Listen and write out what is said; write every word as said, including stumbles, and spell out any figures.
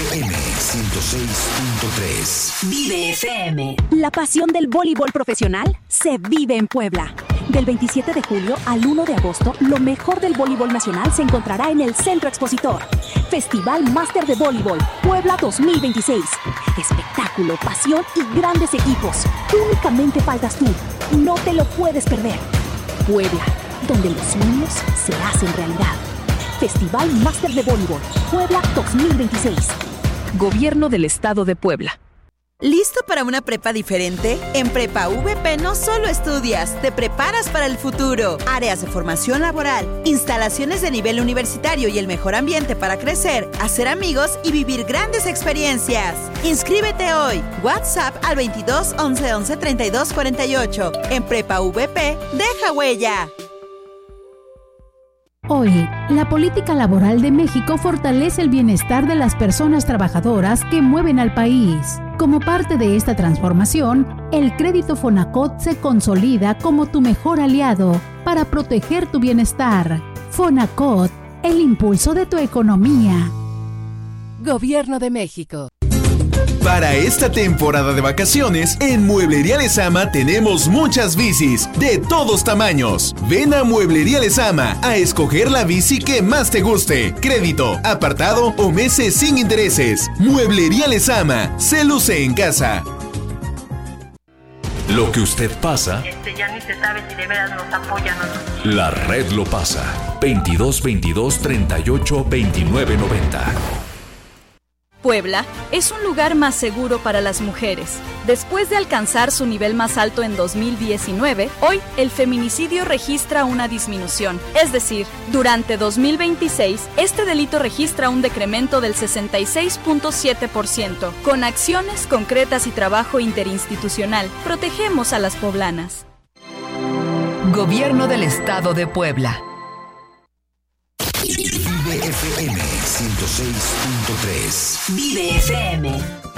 F M ciento seis punto tres. Vive F M. La pasión del voleibol profesional se vive en Puebla. Del veintisiete de julio al uno de agosto, lo mejor del voleibol nacional se encontrará en el Centro Expositor. Festival Máster de Voleibol Puebla dos mil veintiséis. Espectáculo, pasión y grandes equipos. Únicamente faltas tú. No te lo puedes perder. Puebla, donde los sueños se hacen realidad. Festival Máster de Voleibol Puebla dos mil veintiséis. Gobierno del Estado de Puebla. ¿Listo para una prepa diferente? En Prepa V P no solo estudias, te preparas para el futuro. Áreas de formación laboral, instalaciones de nivel universitario y el mejor ambiente para crecer, hacer amigos y vivir grandes experiencias. Inscríbete hoy. WhatsApp al veintidós once once treinta y dos cuarenta y ocho. En Prepa V P, deja huella. Hoy, la política laboral de México fortalece el bienestar de las personas trabajadoras que mueven al país. Como parte de esta transformación, el crédito Fonacot se consolida como tu mejor aliado para proteger tu bienestar. Fonacot, el impulso de tu economía. Gobierno de México. Para esta temporada de vacaciones, en Mueblería Lezama tenemos muchas bicis de todos tamaños. Ven a Mueblería Lezama a escoger la bici que más te guste. Crédito, apartado o meses sin intereses. Mueblería Lezama, se luce en casa. Lo que usted pasa, este ya ni se sabe si de veras nos apoyan o no. La red lo pasa. veintidós veintidós treinta y ocho veintinueve noventa. Puebla es un lugar más seguro para las mujeres. Después de alcanzar su nivel más alto en dos mil diecinueve, hoy el feminicidio registra una disminución. Es decir, durante dos mil veintiséis, este delito registra un decremento del sesenta y seis punto siete por ciento. Con acciones concretas y trabajo interinstitucional, protegemos a las poblanas. Gobierno del Estado de Puebla. Vive F M ciento seis punto tres. Vive F M.